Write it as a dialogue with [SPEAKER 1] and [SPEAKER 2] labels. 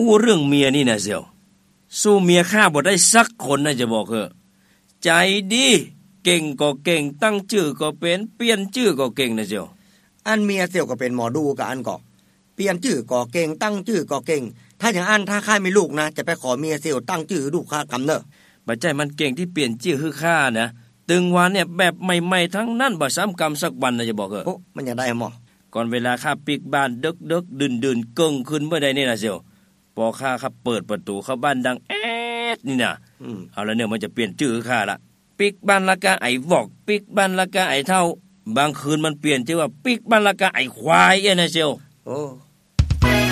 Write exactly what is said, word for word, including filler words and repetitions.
[SPEAKER 1] อู้เรื่องเมียนี่นะเสี่ยวสู้เมียข้าบ่ได้สักคนนะจะบอกเถอะใจดีเก่งก็เก่งตั้งชื่อก็เป็นเปลี่ยนชื่อก็เก่งนะเสี่ยว
[SPEAKER 2] อันเมียเสี่ยวก็เป็นหมอดูกับอันก็เปลี่ยนชื่อก็เก่งตั้งชื่อก็เก่งถ้าอย่างอันถ้าข้ามีลูกนะจะไปขอเมียเสี่ยวตั้งชื่อลูกข้ากำเนอะ
[SPEAKER 1] บ่ใจมันเก่งที่เปลี่ยนชื่อคือข้านะตึงวันเนี่ยแบบใหม่ๆทั้งนั้นบ่ซ้ำกรรมสักวันนะจะบอกเถอะ
[SPEAKER 2] โอ้มันจะได้หมอ
[SPEAKER 1] ก่อนเวลาข้าปิกบ้านดึกๆดื่นๆเกิ้งขึ้นเมื่อใดนี่นะเสี่ยวพอข้าครับเปิดประตูเข้าบ้านดังแอ๊ดนี่นะอืมเอาแล้วเนี่ยมันจะเปลี่ยนชื่อข้าละปิกบ้านละกะไอ้วอกปิกบ้านละกะไอ้เท่าบางคืนมันเปลี่ยนชื่อว่าปิกบ้านละกะไอ้ควายเอ้นะเสี่ยว
[SPEAKER 2] โอ้